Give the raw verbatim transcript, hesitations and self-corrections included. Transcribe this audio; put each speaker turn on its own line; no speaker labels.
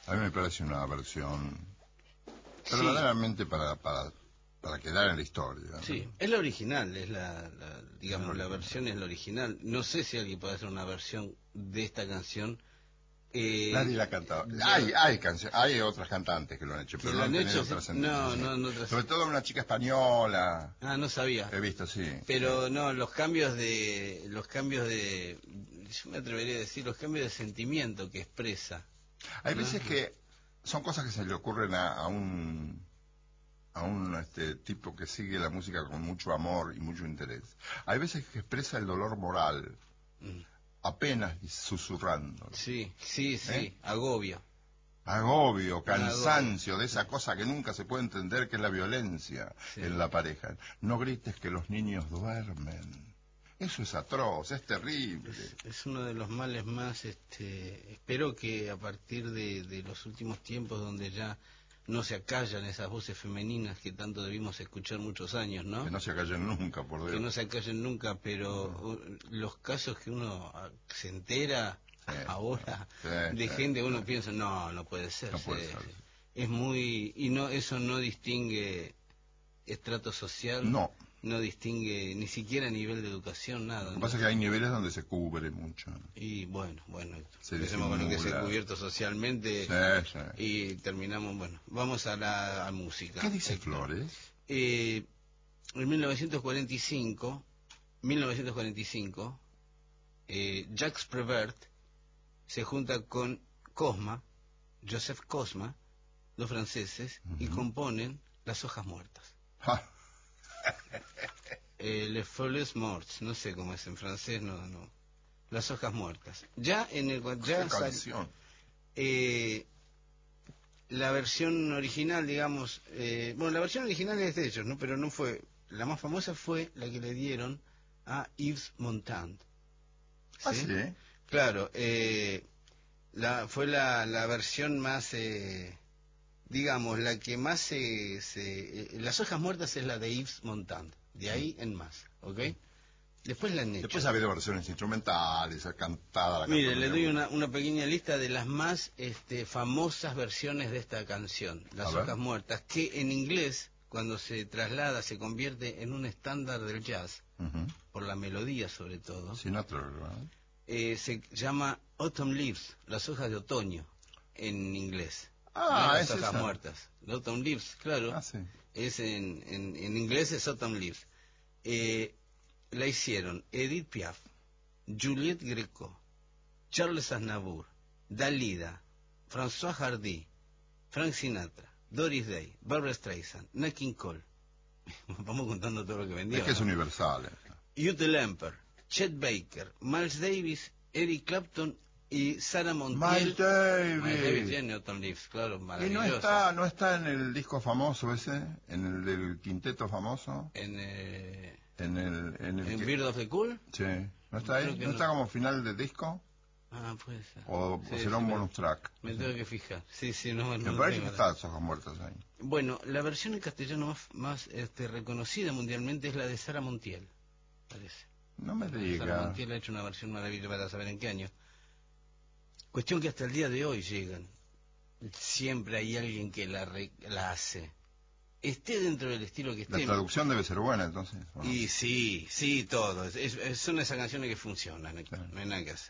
A mí me parece una versión verdaderamente sí. para, para, para quedar en la historia, ¿no?
Sí, es la original, es la, la digamos,
es la,
la versión es la original. No sé si alguien puede hacer una versión de esta canción. Eh,
Nadie la ha cantado.
Ya,
hay hay canciones, hay otras cantantes que lo han hecho, pero no han tenido
hecho,
trascendencia.
no,
sí.
no, no
Sobre todo una chica española.
Ah, no sabía.
He visto, sí.
Pero
sí.
no, los cambios de, los cambios de, yo me atrevería a decir, los cambios de sentimiento que expresa.
Hay
¿no?
veces que son cosas que se le ocurren a, a un a un este tipo que sigue la música con mucho amor y mucho interés. Hay veces que expresa el dolor moral. Mm. Apenas susurrando.
Sí, sí, sí,
¿Eh?
agobio.
Agobio, cansancio
agobio.
de esa cosa que nunca se puede entender, que es la violencia sí. en la pareja. No grites que los niños duermen. Eso es atroz, es terrible.
Es, es uno de los males más, este, espero que a partir de, de los últimos tiempos donde ya no se acallan esas voces femeninas que tanto debimos escuchar muchos años, ¿no?
Que no se acallen nunca, por Dios.
Que no se acallen nunca, pero no. los casos que uno se entera sí, ahora sí, de sí, gente, uno sí. piensa, no, no puede ser.
No puede
se,
ser.
Es muy, y no, eso no distingue estrato social.
No.
No distingue ni siquiera nivel de educación, nada.
Lo que
¿no?
pasa es que hay niveles donde se cubre mucho.
Y bueno, bueno,
se
empecemos con lo que se ha cubierto socialmente
sí, sí.
y terminamos, bueno, vamos a la a música.
¿Qué dice Héctor Flores?
Eh, en mil novecientos cuarenta y cinco, eh, Jacques Prévert se junta con Cosma, Joseph Cosma, los franceses, uh-huh. y componen Las hojas muertas. eh, Les Feuilles Mortes, no sé cómo es en francés, no, no. Las hojas muertas. Ya en el ya sal, eh, la versión original, digamos, eh, bueno, la versión original es de ellos, ¿no? Pero no fue, la más famosa fue la que le dieron a Yves Montand.
¿Sí? ¿Ah, sí?
Claro, eh, la, fue la, la versión más, eh, digamos, la que más se, se eh, Las hojas muertas es la de Yves Montand, de ahí en más, ¿ok? Después la han hecho.
Después ha habido versiones instrumentales, ha cantada la
Mire, le doy una, una pequeña lista de las más este, famosas versiones de esta canción, Las hojas muertas, que en inglés, cuando se traslada, se convierte en un estándar del jazz, uh-huh. por la melodía sobre todo.
Sinatra, ¿verdad?
Eh, se llama Autumn Leaves, las hojas de otoño, en inglés.
Ah,
no
es
las hojas
esa.
muertas. Autumn Leaves, claro.
Ah, sí.
Es en, en, en inglés es Autumn Leaves. Eh, la hicieron Edith Piaf, Juliette Greco, Charles Aznavour, Dalida, François Hardy, Frank Sinatra, Doris Day, Barbra Streisand, Nat King Cole. Vamos contando todo lo que vendió.
Es que es
¿no?
universal. Eh.
Ute Lemper, Chet Baker, Miles Davis, Eric Clapton y Sarah Montiel.
Miles Davis.
Miles Davis tiene Autumn Leaves, claro, maravilloso.
¿Y no está, no está en el disco famoso ese? ¿En el del quinteto famoso?
En, eh,
en el... En, el
¿en
que...
Bird of the Cool?
Sí. ¿No está ahí? ¿No, no está como final de disco?
Ah, puede ser.
O,
sí,
o será
sí,
un
me,
bonus track.
Me
sí.
tengo que fijar. Sí, sí, no, no
me parece que está Las hojas muertas ahí.
Bueno, la versión en castellano más, más este, reconocida mundialmente es la de Sarah Montiel, parece.
No me diga.
Sarah Montiel ha hecho una versión maravillosa para saber en qué año. Cuestión que hasta el día de hoy llegan. Siempre hay alguien que la, re, la hace. Esté dentro del estilo que esté.
La traducción debe ser buena, entonces.
¿O no? Y sí, sí, todo. Es, es, son esas canciones que funcionan, claro. No hay nada que hacer.